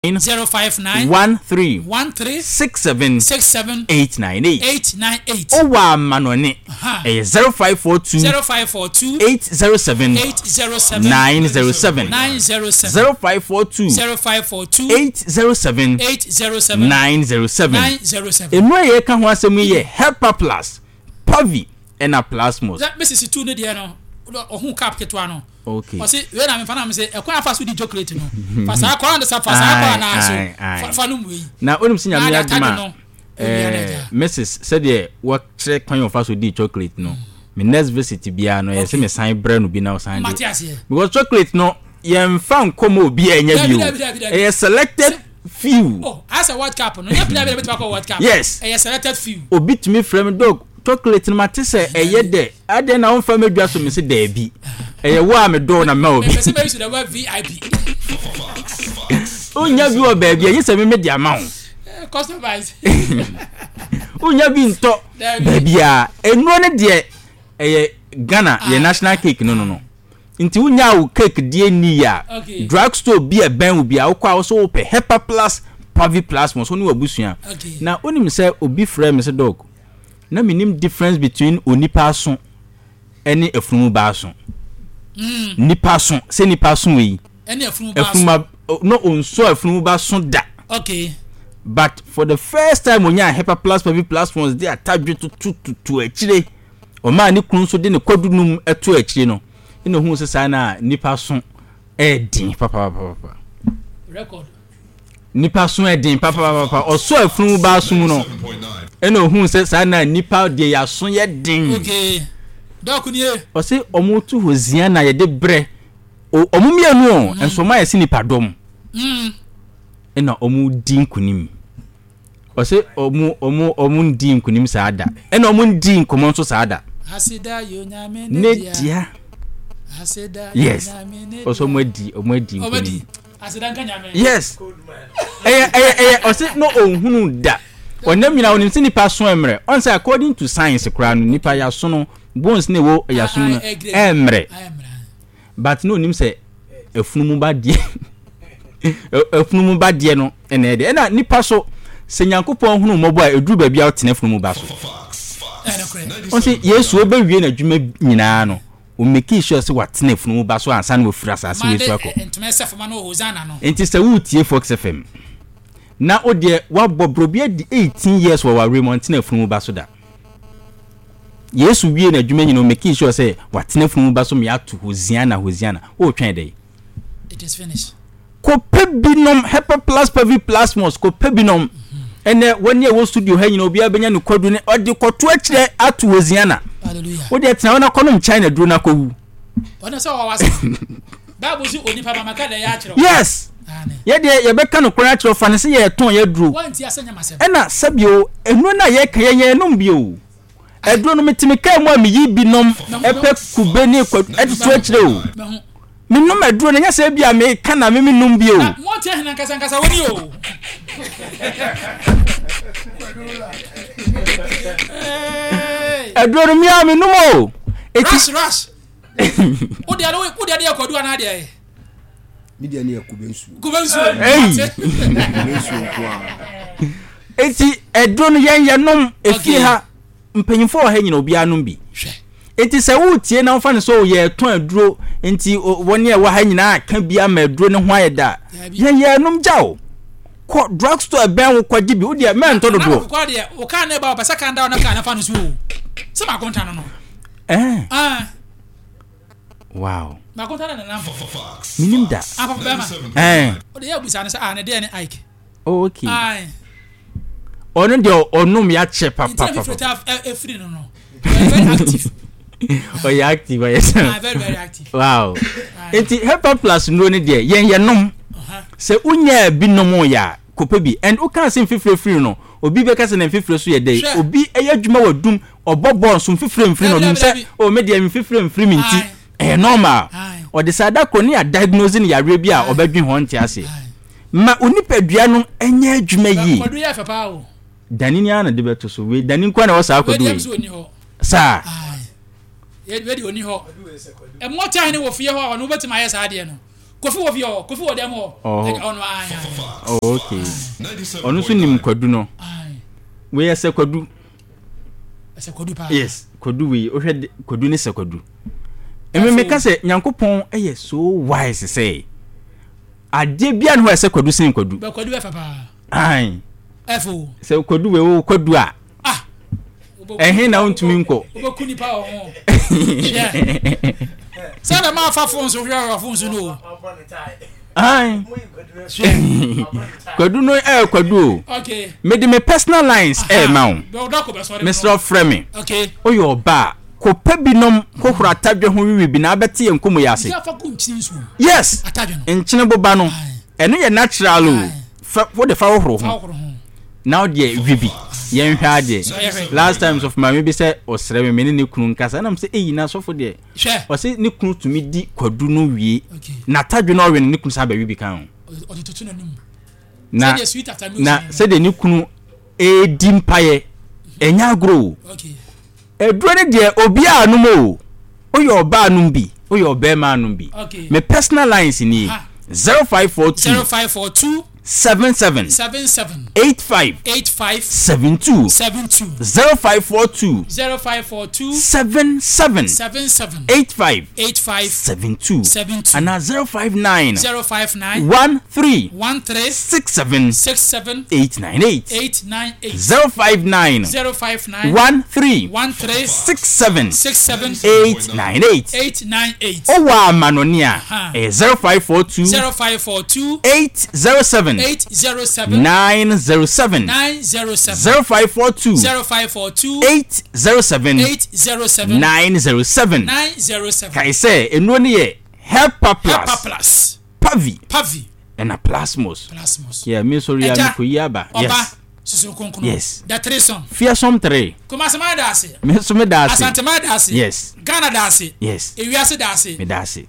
059 13 67 898. Owa manone 0542 807 907 0542 807 907. Enu ye ka ho asem ye Helper Plus Pavi ena Plasmos. That Mrs. 2 ne dia no ohun cap ketwa no. Okay. I say we na me fa na me say e kwa fa so di chocolate no. Fa sa kwa na sa fa sa kwa na so. Fa no mu yi. Na onum sinya me aduma. Mrs. said ye what check kwan of us with the chocolate no. Me next visit bia no ye say me sign brand no bi na sign. Because chocolate no ye fan komo obi enya bi o. E selected few. Oh, as a what cap no. You play be to what cap. Yes. E selected few. Obi to me frame dog chocolate no mate say eye de. Ade na on fa medwa so me say da bi. E wo am do na ma obi. Me say be to the word VIP. Onya bi o ba bi e say me media ma ho. Customize. Unya bi nto babia enu ne de Ghana ye national cake no nti unya wo cake de ni ya drugstore bi e ban wo bia wo kwa so wo pe Helper Plus Pavi Plus mo so ni wabusua na onim say obi frame me say dog na minim difference between onipa so ene efunu ba so nipa so se nipa so yi ene efunu ba so no onso efunu ba so da. Okay. But for the first time when you Helper Plus Pavi Plus ones they attach to a chile o ma ni kun so de ne kwadunum eto a chile no ina hu se sa na nipa so edin papa record nipa so edin papa o so afunu ba so mu no ina hu se sa na nipa de ya so ye din. Okay. Doc ni e o se omo tu hozia na ye de bre omo mienu enso ma ye si nipa dom ena omu din kunim o se omu din kunim saada ena omu din komo so saada asida yo nyame ne dia asida yes nyame ne o so omu din kunim asida nka nyame yes o se no ohunu da onam nyina onim se nipa so emre on say according to science kra no nipa ya so no bones ne wo ya so no emre but no onim se efunu mu ba die efunu ba de no ene de na nipa so se Nyankopon hunu mobo a eduru ba bia otene efunu ba so on say Yesu obawie na dwuma nyina no o make sure say watene efunu ba so ansa na ofura asase Yesu akọ entime sefama no hozana no enti se wutie Fox FM na o de wa bobrobia di 18 years wa Raymond na efunu ba so da Yesu wie na dwuma nyina o make sure say watene efunu ba so me atu hoziana o twen dey it is finished. Ko pebinom Helper Plus Pavi Plasmos ko pebinom ene woni e wo studio ha nyina obi abenya ne kwadu ne odi koto akire atu woziana. Hallelujah. Wo de tena wona konom China duro na ko wu. Wona so wa wase. Bible si onipa ba maka da ya akire. Yes. Ye de ye beka no kora akire fa ne se ye ton ye duro. Wanti asanya masem. Ena sabio enu na ye ka ye nom bio. Eduro no metimi ka mu amiyi binom epe kube ni kwadu etutu akire o. Minum eduro nya se bia me kana me minum bio mo tie hena nkasa woni o eduro mi a minum o rush o dia kodu ana dia media ne kubensu eti eduro no yen nom efi ha mpanyimfo ha nyina obi anum bi enti se wutie na mfa ne so ye ton aduro enti woni e wa ha nyina aka bia ma aduro ne ho ayeda ye num jao ko drugstore ben wo kwaji bi wo de men to dodo ko de wo kan na ba basa kan da na kan na fa no so se ma konta no wow ma konta na na minim da apa ba ma o de ya busa na se na de ne Ike okay ono de onum ya che papa free no very active. Very active, very active. Wow. Enti Helper Plus no ne de yen nom. Se unya binom ya kopebi and u kan sin free no. Obi be ka se na free so ye dey. Obi eya dwuma wadum obobo so free no nim se o me de free minti. Normal. O de sada ko ne ya diagnosing ya re bi a obedwen ho nti ase. Ma onipadua no enya adwuma yi. Kodu ya fa pa o. Danini ana de beto so we danin kwa na wo sa kodu. Sa ye be di oni ho e mo tia ne wo fie ho no betima yes ade no Kofi wo dem o. Ono anya. Oh, okay. Onu so nim kwadu no. We yese kwadu. Ese kwadu pa. Yes, kwadu we ohwe kwadu ne se kwadu. Me ka se Nyankopɔn eye so wise say. Ade bia no ese kwadu sin kwadu. Be kwadu e fa pa. Ai. Efo. Se kwadu we wo kwadu a. Ehe na untumi nko. Oboku nipa ho. Sana ma fa phone so hwa phone so no. Ai. Kwadu no kwadu. Okay. Me de me personal lines ma. Mr. Fremi. Okay. Oyo ba ko pabinom ko hura tadwe ho wiwi bi na abete enkomo yase. Yes. Enchine boba no. Eno ye natural o. For the fa horo ho. Now the vibi. Yen hwa de. Last times of my maybe say osre me ne kunu nkasa na me say eyi na so for de. O say ne kunu tumi di kwadu no wie. Na tadwe no we ne kunu sa ba wibi kan. Na say the ne kunu di mpaye enya grow. Okay. Edure de obi anum o. Oyo oba anum bi, oyo oba ma anum bi. Me personal lines ni 0542 77 85 72 0542 77 85 72 and 059 13 67 898 059 13 67 898 Owa manonia 0542 807 807 907 0542 807 907 Kai say enu ne ye Helper Plus Pavi and a Plasmos. Yeah, me sorry ya ko yaba. Yes. Yes. Da treson. Fearsome 3. Kuma sama dase. Me so me dase. Asante ma dase. Yes. Ghana dase. Yes. Ewiase dase. Me dase.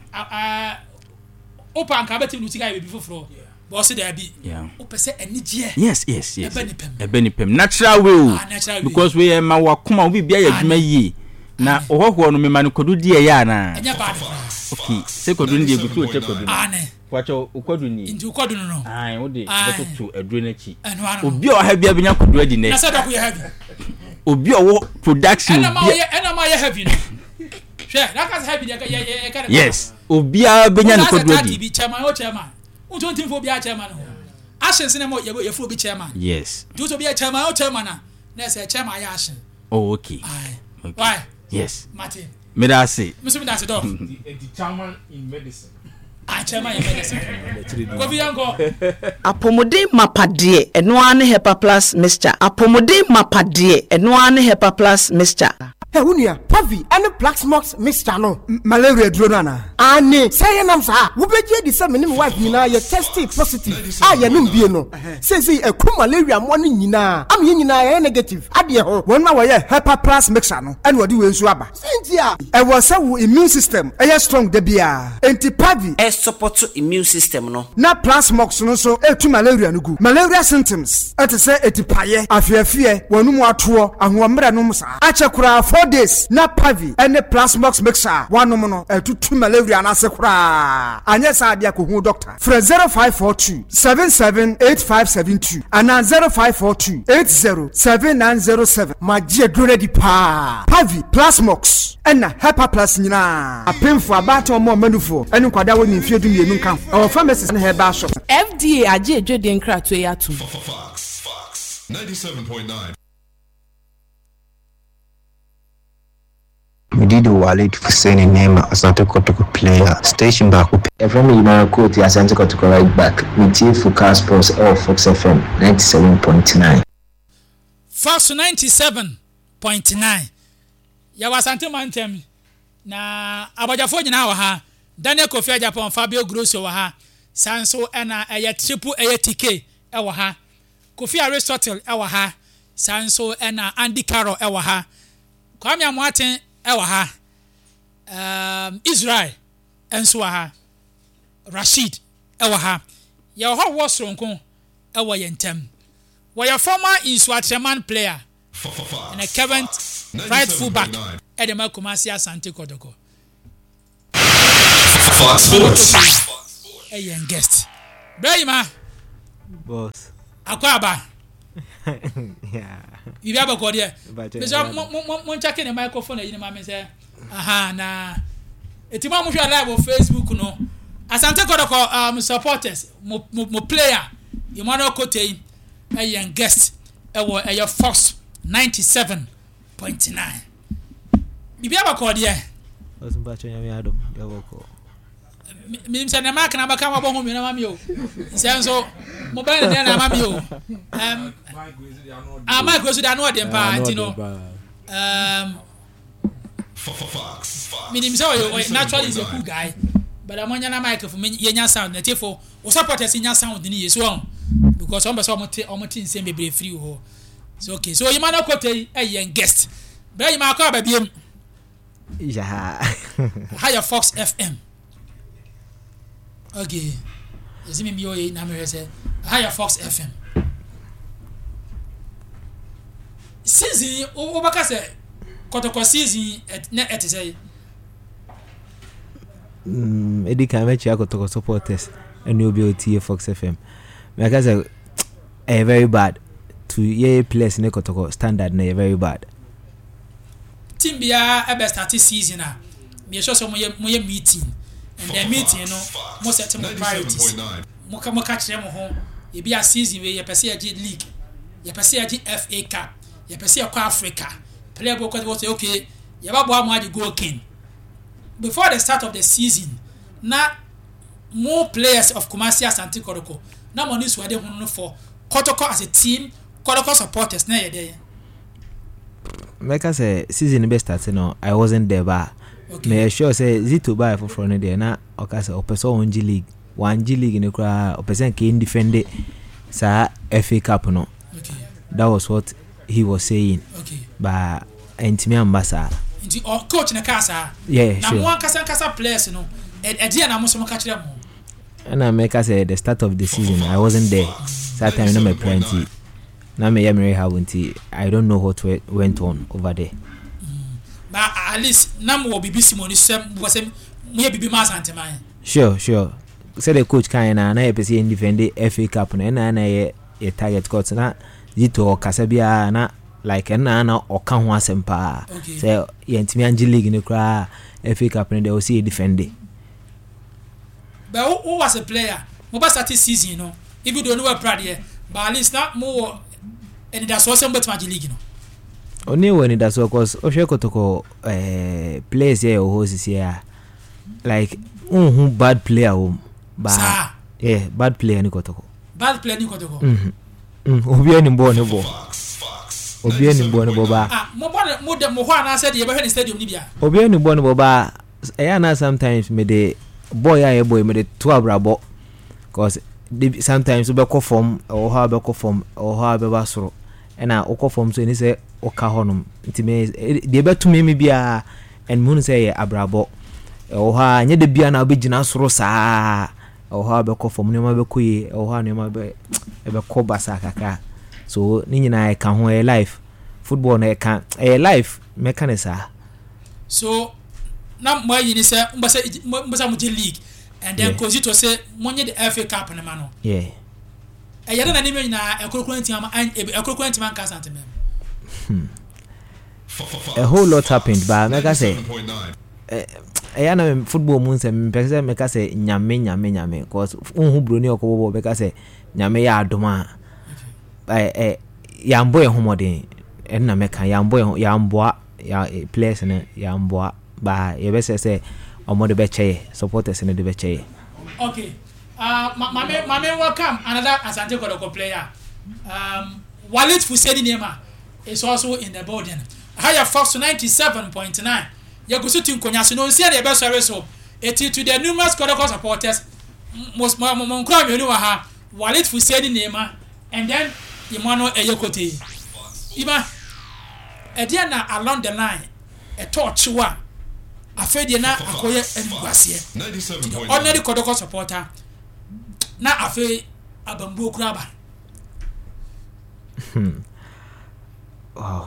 Opa nka beti nu tiga be foforo. Boss there be. Yeah. Opese enije. Yes. Ebenipem. Natural way. Because we ma wakoma obi bia ya dwuma yi. Na ohoho no me man kodu die ya na. Enya bad. Okay. Se kodu ndie gutu o che kodu. Wacho ukodu ni. Ndi ukodu no. Ai ode beto to aduro na chi. Obi o ha bia benya kodu adi ne. Na say da ko ye heavy. Obi o production bia. Ena ma ye heavy no. Hwe, na ka heavy ye ka. Yes. Obi a benya no kodu adi. Bi chairman o chairman. Unto ntimfo bia chairman ho. Ashen ne mo ye fo bi chairman. Yes. Do so bia chairman o chairman na say chairman ya ashen. Oh okay. Okay. Why? Yes. Martin. Me da say. Me da do. The chairman in medicine. Chairman in medicine. Go bi yango. Apomode mapade eno ane Helper Plus mixture. Apomode mapade eno ane Helper Plus mixture. Hey, unia, Pavi, and the Plasmox mixture no malaria dronana. Ane, say nam sa. Ubeje di sa minim wife nyina ye tested positive. Ya num bie no. Say e ku malaria mo ni nyina. Am ye nyina ye negative. Ade ho. Won ma wo ye Helper Plus mixture no. Ene wodi we nsu aba. Sentia. E wo sa wo immune system. E strong de bia. Enti Pavi e support immune system no. Na Plasmox no so e tu malaria no gu. Malaria symptoms. Ete say etipaye, afiafie, wonum atoɔ, ahomra no msa. Achekura 4 days na Pavi and the Plasmox mixer one no to malaria na sekura anya sa dia ko hu doctor for 0542 778572 and 0542 807907 magie dure di pa Pavi Plasmox and Helper Plus nyina apemfo abato mo manufo enu kwada woni mfie du mienu kan our pharmacies and herbal shop FDA aje edwede nkrato ya tu Fox 97.9 Medido Walid Hussein Nema Asante Kotoko player station back FM Imarako the Asante Kotoko right back with Fuka Sports Fox FM 97.9 Fox 97.9 ya wasante mantem na abajafo nyina wa ha Daniel Kofi Japan Fabio Grosso wa ha Sanso ena triple TK wa ha Kofi Aristotle wa ha Sanso ena Andy Carroll wa ha Kwame Amoaten ewa ha Israel enso ha Rashid ewa ha ye ho wo soronko ewa yentem we your former Inswatraman player and a current right fullback Edema Kumasi Asante Kodoko Fox Sports yen guest Brayma boss akwaba yeah you have a god here mo check in the microphone e ma me say aha na etima mo hwa live on Facebook no Asante Kotoko supporters mo player Emmanuel Kotei yen guest e your Fox 97.9 bibi abakọ de osunbacho nyame adom yaboko mi se na mark na baka ma bo hu mi na mami o senso mobile de na mami o Mike Wesu da no de pa antino minimisa o naturally is a cool guy but amonya na Mike for me yenya sound na tefo o supporters nya sound ni yeso on because on be so omotin sem be free ho so okay so Emmanuel Kotei yen guest bra ma akọ ababiem yeah Higher Fox FM okay yesi mi oye na me say Higher Fox FM season o baka say Kotoko season et say edi kan me chia Kotoko supporters and you be OTA Fox FM because very bad to ye place ne Kotoko standard na very bad team bia e be start season a me sure so mo ye meeting and the meeting no mo set mo priorities mo ka kire mo ho e bia season we ye pese ye league ye pese ye FA Cup ye pese ye kwa Africa player go go say okay ye ba bo am adi go king before the start of the season na more players of Kumasi Asante Kotoko na money so dey hunu for Kotoko as a team Kotoko supporters na ye dey like I say season best start no I wasn't there but me sure say Zito buy for front there na okay say opeso 1G league 1G league ne kra opeso can defend sa FA Cup no okay that was what he was saying okay but entimi ambasa nti coach na kasa yeah na mo kasa players no e dia na mo so mo ka kire mo and I make us say the start of the season I wasn't there that time no me plenty na me yamere have until I don't know what went on over there but at least na mo BBC mo ni sem was mo bibi ma Asante man sure say the coach kan na e pese in defend FA Cup na ye target court na Zito kasa bia na like na oka ho asempa say yentimi anji league ne kra FA Cup ne dey see defend but who was a player mo ba start season no even though no we proud here but at least na mo and that's also but Magic League no oni when that's because Oshe Kotoko players here o host here like who bad player but yeah bad player ni Kotoko obi ani mbo ne bo ba mo ho ana said ye be hwe stadium ni bia obi ani mbo ne bo ba na sometimes me the boy aye boy me the two abrabo because sometimes we be call form or how be call form or how be basoro na o call form so ni say o ka honum ntime de be to me bia and mun say abrabo o ha nya de bia na obegina soro saa o ha be call form ne ma be koyi o ha ne ma be call basa kaka so ni nyina e ka ho e life football na e ka e life mekanisa so na mo yin say mbasa mo league and then cause it was say money the FA Cup na ma no yeah e yere na ni me na ekrokuranti man ka Asante mem a whole lot happened but like I say na football mun say me ka say nyame cause unhu broni okobo be ka say nyame ya adoma yambo ehomodin na me kan yambo ya players na yambo ba ye be say omo be cheye supporters ne de be cheye okay mame welcome another Asante Kotoko player Walid Fuseni Nema is also in the building Higher Fox 97.9 Yagusu Tinkonyaso no see the best service so it to the numerous Kotoko supporters most monkra me wa ha Walid Fuseni Nema and then Emmanuel Kotei Iba na along the line a torch wa afedi na akoye enugwase ordinary Kotoko supporter na afi abambu okuraba wow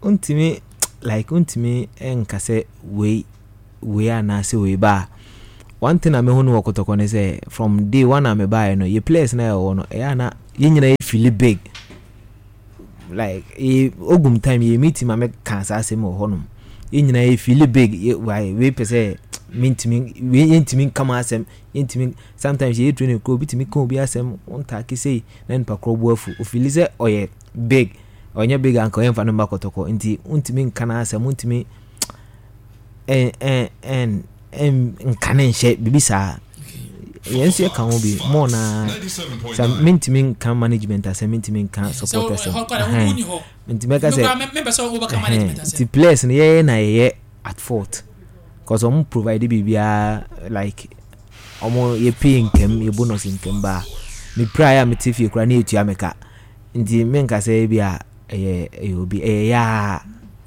untimi enkase we anase we ba one thing I me hunu wakotoko ne say from day one I me buy no ye place na no na ye nyina feel big like ogum time ye meet him me kan sa asem ho honum ye nyina feel big why we pese intimi kama asem intimi sometimes ye train ko bitimi ko bi asem on take say na npa krobo afu o feel say oye big onye big anko ye mfa no makotoko nti untimi kana asem untimi nkane nhye bibisa yensu ye kan obi more na some mentimi kan management as mentimi kan support as mentimi ka say the place na ye na ye at fault cause omo provide bibia like omo ye pay income ye bonus income ba me prior me tifi kura na etua meka nti menka say bia obi ya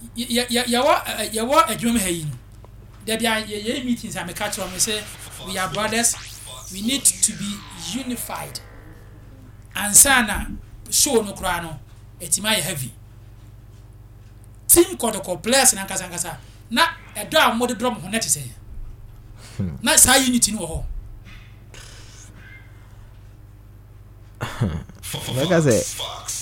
adwuma hayi there be meetings I catch on me say we are brothers, we need to be unified. And sana show no krano etima heavy team kotoko players na nkasa na edo a mo de drum ho net say na sa unity no ho like I say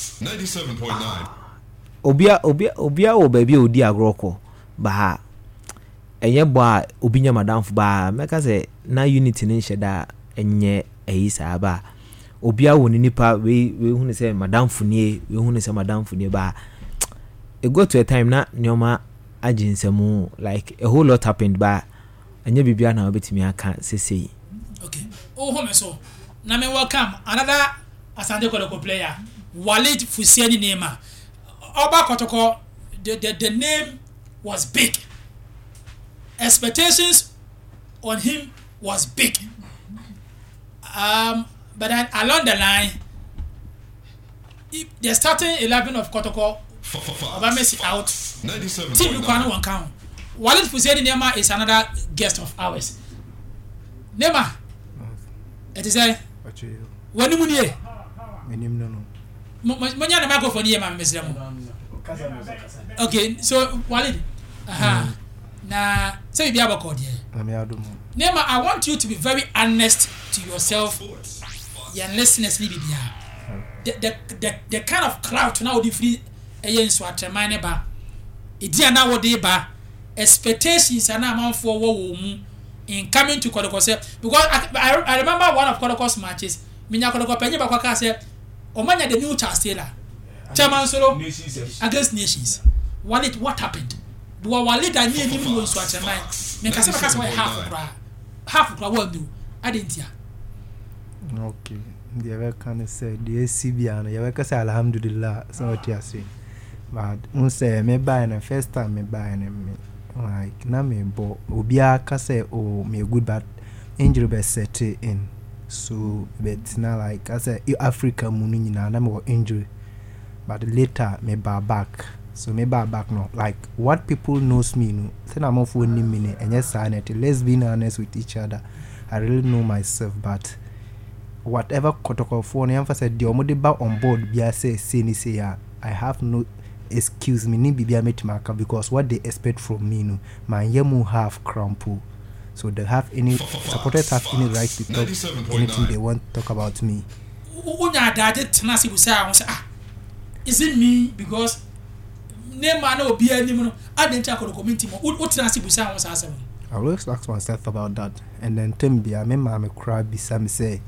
97.9 obia o baby odi agroko ba enye bo a obinya madam fu ba meka say na unity ni nheda enye eyisa ba obia woni nipa we hunu say madam fu nie we hunu say madam fu nie ba e go to a time na nyoma aginsemu like a whole lot happened ba enye bibia na obetimi aka sesei. Okay, oh home so na me welcome another Asante Kotoko player Walid Fusiani Nema Oba Kotoko. The name was big. Expectations on him was big. But then along the line, the starting 11 of Kotoko, Obamesi out. Team Lukano won't count. Walid Fusiani Nema is another guest of ours. Nema, it is a when you munye. Manya na microphone here, man, Mr. Okay, so Walid, na say be about code here. Nema, I want you to be very honest to yourself. Your listeners need be the kind of crowd now the free again so at mine ba. Idi na wo dey ba expectations and amount for wo in coming to Kotoko because I remember one of Kotoko's matches. Minya Kotoko penye ba kwa say Omanya the new Charles Taylor. Chairman Solo against Nations. Walid, what happened? Do Walid and me even go to at mine. Me kase ba kase half of what do. I didn't hear. Okay. The other can say the ACB and the other say alhamdulillah so what you say. But un say me buy na first time me buy na me like na me bo obia ka say oh me good but injury be set in. So but now like I say Africa munu nyina na me injury. But later me back. So me back no like what people knows me no say na mo for ni me and yes sanity. Let's be honest with each other. I really know myself but whatever Kotoko for na emphasize the omode ba on board bia say ni say I have no excuse me ni bibia metimaka because what they expect from me no my yemu have crumple. So they have any supporters have any right to talk anything they want to talk about me. Unya dade tenasi busa say is it me because name man obi anim no adenta ko community mo utenasi busa won say I always ask myself about that and then Tembia me mama cry bisa me say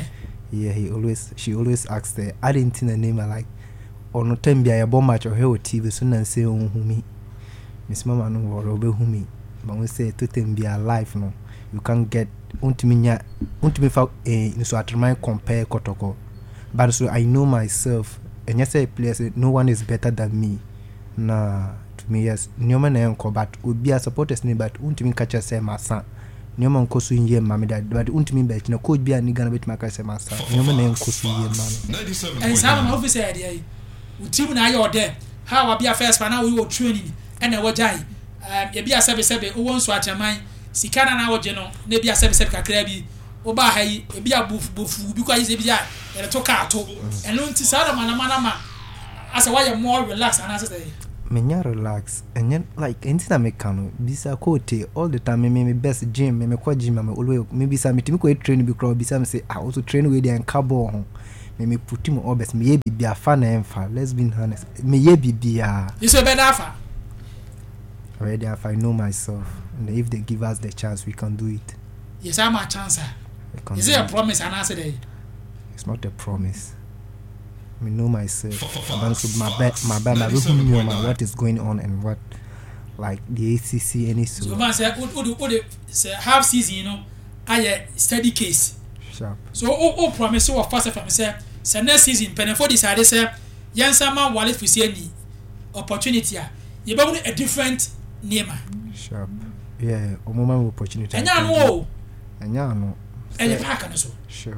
she always asks the I didn't know name like ono Tembia ya bomb match or he TV so na say ohumi Miss Mama no wor obehumi but we say to Tembia life no you can get untimi fa so atman compare Kotoko but so I know myself and yes say place no one is better than me na to me yes nyoma na enko but obi a supporters ni but untimi catch say masa nyoma nko so yie mame that but untimi bet na coach bia ni gana bet maka say masa nyoma na enko so yie mame and some officer there utim na ayo there how abia first pa na we were training and we jai e bia sebe o won so achaman sikana na wo je no na bia sebe kakra bi o ba hayi e bia bofu bi kwa yi bia e to ka to eno nti sa da mana asa why more relax and say me relax and like anything I make can bisa kote all the time me best gym me kwa gym me always me bisa me timi ko train bi crowd bisa me say I also train with the carbon ho me put him all best me ye bibia fa na emfa let's be honest me ye bibia you say better afa already if I know myself and if they give us the chance we can do it. Yes, I'm a chance. Is it a promise and answer day? It's not a promise. I know myself. My what is going on and what like the ACC any so. So man say half season, you know, I steady case. Sharp. So promise or first from say next season pen for this I say Yansama wallet for see any opportunity. You be a different name. Sharp. Yeah, a moment opportunity. And no. And no. And the pack and so. Sure.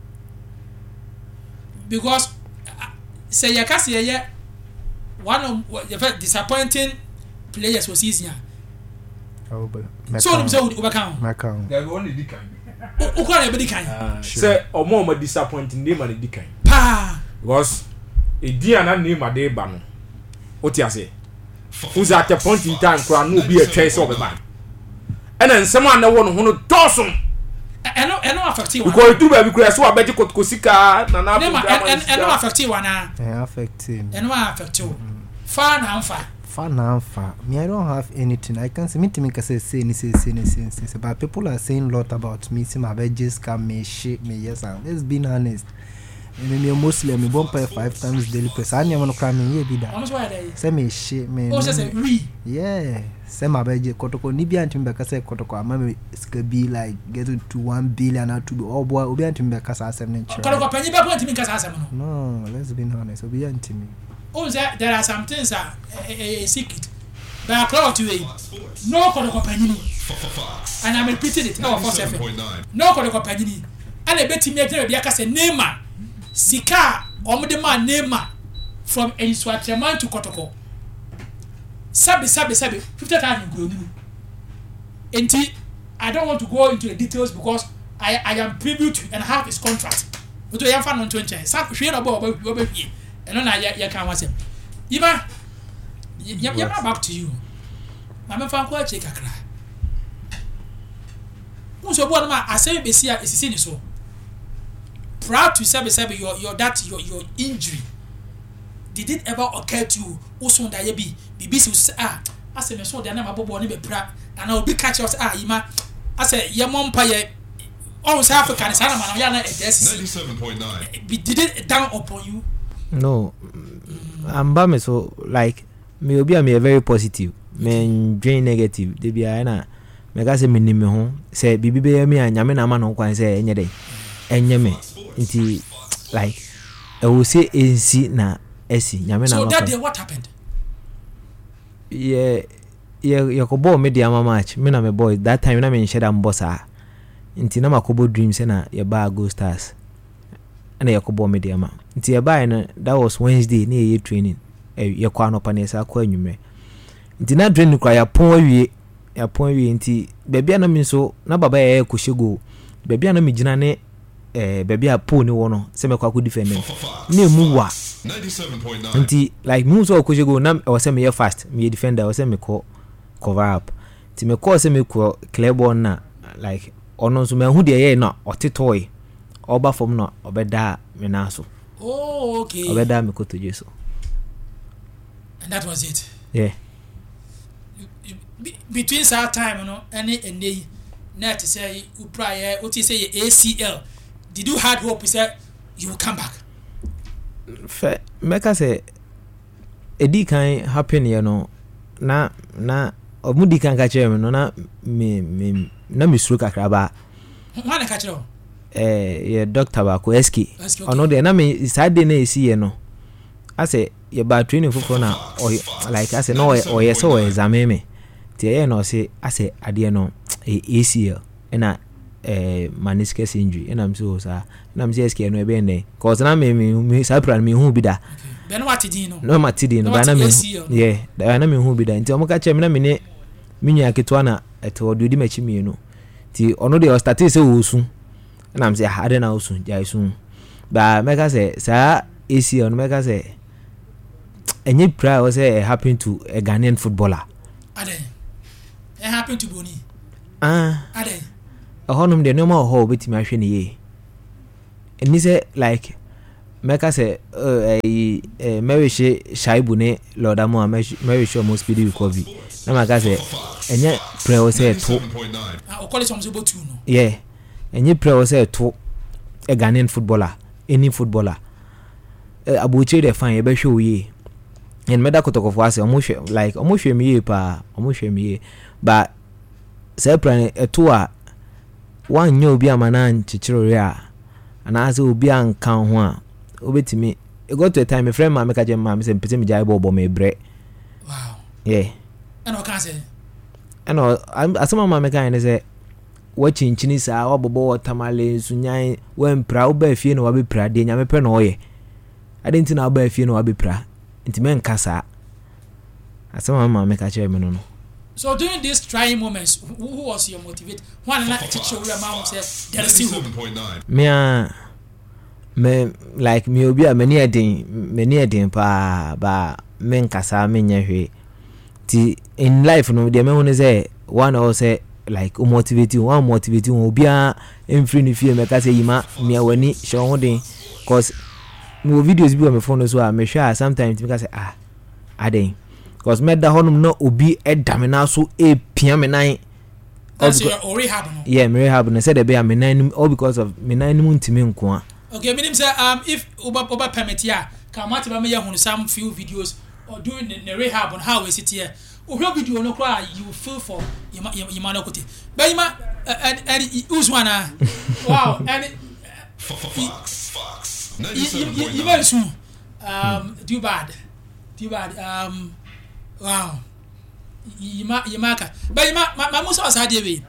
Because say you can say one of the disappointing players was easier. Oh, but so them say overcome. They only dikan. Who can everybody can? Say or more disappointing name and dikan. Pa. Because a dear na name a day ban. What you say? Who's at a point in time for no be a trace of a man. And then someone that one who doesn't. I know affect you. Because do we could so I bet you could kusika na na. And no affect you na. Affect him. And no affect you. Far now far. Far now far. Me I don't have anything. I can see me to make a say but people are saying a lot about me. See my veggies can me shit me yes and let's be honest. Me a Muslim me bump 5 times daily press. I never cry me here be that. Say me shit me. Oh say we. Yeah. Say my veggie kotoko ni bi antim be say kotoko ama me be like get to 1 billion or 2 oh boy obi antim be kasa asem ne nche. Kotoko panyi be point me kasa asem no. No, let's be honest. Obi antim. Oh there are some things a secret. But I call to you. No kotoko panyi. And I'm repeating it. No for 7. No kotoko panyi. And I bet me tell be aka say Neymar. Sika omde man Neymar from Enswateman to Kotoko. Sabi 50,000 go new. Enti I don't want to go into the details because I am privy to and have his contract. But we have fun on 20. Sa hwe na bo here. And na ya kan wase. Iba ya back to you. Mama fan ko check akra. Mo so bo na ma asem be sia esisi ni so. Proud to say your injury. Did it ever occur to you? Also, that you be BBC I say me so dey na mabobo ni be pra and I will be catch us ima I say your mom pay all South African sana man ya na 97.9. Did it down upon you? No. I'm bad so like me obi am very positive. Me drain negative. Dey be na me ga say me ni me ho say bibi be me anyame na ma no kwan say enye dey. Enye me nti like I will say AC na AC nyame na. So that day what happened? Yeah ko ball media match me na me boy that time na me share am boss nti na makobo dreams na ye ba go stars na ye ko ball media ma nti ye ba na that was Wednesday na ye training ye kwa no pa na sa kwa anwumre nti na training kwa ya pon awie nti bebia na me so na baba ye ko shego bebia na me gina ne bebia po ni wono se me kwa ko defend na emu wa 97.9. nti like mu so ko shego na o se me ye fast me defender o se me ko cover up ti me call se me ko clear ball na like ono so me hu de ye na otetoy oba from no obeda me na so. Oh okay, obeda me ko to jeso and that was it. Yeah, between that time you know any day net say you prior what you say ACL did you had hope say you will come back? Make us say edi kan happen you know na omudi kan ka chere me no na me stroke akraba wana ka chere ye doctor ba ko SK ono de na me side na esi ye no ase ye ba training foforo na like ase no o ye so exam me ti ye no se ase ade no ACL na meniscus injury and I'm so sa na me SK no e be ne cause na me sa plan me hu bi da ben what did no no matidi no ba na me yeah da na me hu bi da nti o mo ka che me na me ne minya ketwa na eto do di machi me no ti ono de o start say osu na am say ade na osu ja isu ba me ka say sa AC on me ka say any prayer was happen to a Ghanaian footballer. Ade. It happened to Boni. Ade. A honum de no more ho bit me ahwe ye. And he say like Meka say Merishe Shaibu ne Lord Amo Merishe most speedy recovery. Na maka say enye prayer was to call it some to no. Yeah. Enye prayer was to a Ghanaian footballer, any footballer. Abuche de fan ebe show ye. And meda kotoko for us almost me pa almost me but say plan a tour one new be a manan chichiro and as obi an kan ho a obetimi e go to a time a friend ma make a jam ma me say pete me jai bobo me bre. Wow. Yeah. And o can say and asama ma make an say watching chinisa obobo tamale sunyan when pra oba fie no wa be pra de nyame pe no ye I didn't know about fie no wa be pra nti men kasa asama ma make a me no. So during these trying moments, who was your motivate? One like teacher where mom said there is 7.9. Me like me obi a many edin pa ba men kasa men hwe ti in life no dey me won say one or say like motivating obi a emfiri ni fie me ka say yima me awani show ho den cause me videos bi on my phone so a me hwa sometimes me ka say aden because me da honum no obi edamina so pia me nan. That's your rehab no. Yeah, me rehab no say dey be me nan all because of me nan mu ntimi nko a. Okay, meaning say if oba permit ya come out me ya some few videos or doing the rehab on how we sit here. Ohwe video no kwa you feel for yima no kote. But yima and use one wow and Fox. You very soon. Too bad. Wow. Yimaka. But my musa was had away.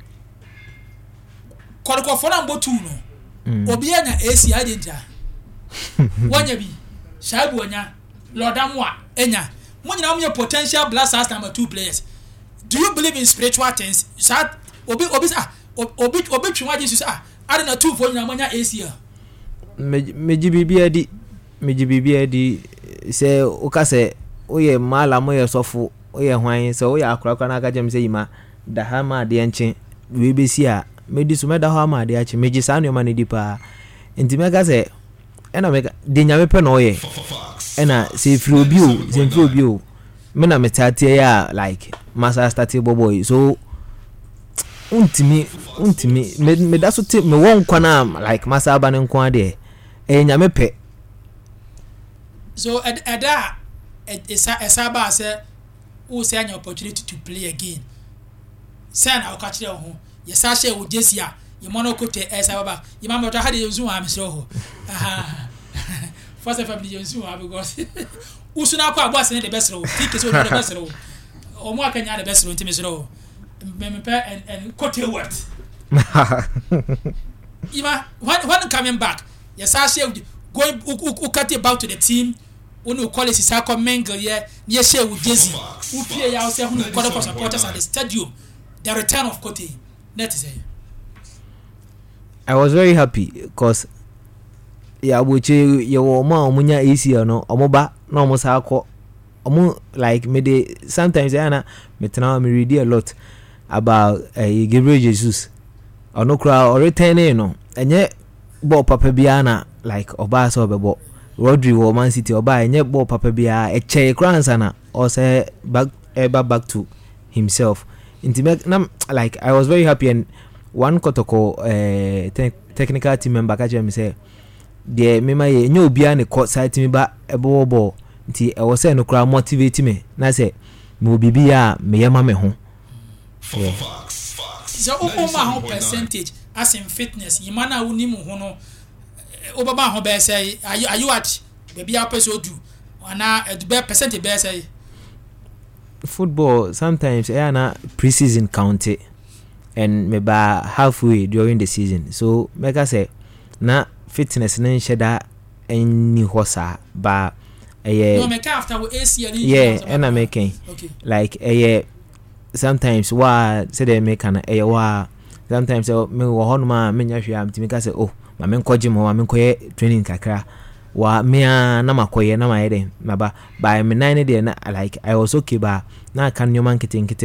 Koroko for number 2 no. Obi anya AC adinja. Wanya bi. Shaibu anya. Lord Amwa enya. Money now your potential blasters number 2 players. Do you believe in spiritual things? Sir, obi twa Jesus I don't know 2 for you manya AC. Meji bibia di say okase oye mala moye sofo oye hwan say oye akrakra na ka jem say yima da ha ma de enche we be si a medi so meda ha ma de ache meji sa no ma ne dipa enti mega say ena mega de nyame pe no oye ena say free obi o me na metate ya like masa start boboy so untimi me da so te me won kwana like masa aba ne nko ade nyame pe. So ada esaba say who say an opportunity to play again. Say na okachire ho. Yesa share wo Jesia, ye monoko te esaba. Ye mama to had yezu am sro ho. First family yezu am because usuna kwa boss ne the best ro. Tike so the best ro. Omo akanya the best ro ntimi sro. Me pe and kote what. Ima when coming back, yesa share going ukati about to the team. Onu call it Sisako Mengle here near share with Jesse. Who play out say who call for supporters at the stadium. The return of Kote. Net is I was very happy because ye wo ma omunya AC no omoba na omosa akọ omo like me dey sometimes ana me tena me read a lot about Gabriel Jesus. Ono kra or return no enye ball papa biana like oba so bebo Rodri wo Man City oba enye ball papa bia eche kransa na or say back to himself intimate like I was very happy. And one kotoko technical team member ka me say de me ma ye nyo bia ne court side me ba ebo ball nti e wo say no kra motivate me na say me bibia me yema me ho. So ma ho percentage as in fitness yimana woni mu ho no obaba ho be say are you at baby episode do ana the percentage be say football sometimes na pre-season count it and maybe halfway during the season so make I say na fitness na sheda any hosa ba no make after we AC and and I'm making okay like sometimes wa say they make an wa sometimes me wo honma me nya hwe am timi ka say oh ma me nko gym ma me nko training kakra wa mea na makoye na mayede maba by me 9 dey na like I was okay ba na kan nyoma nkete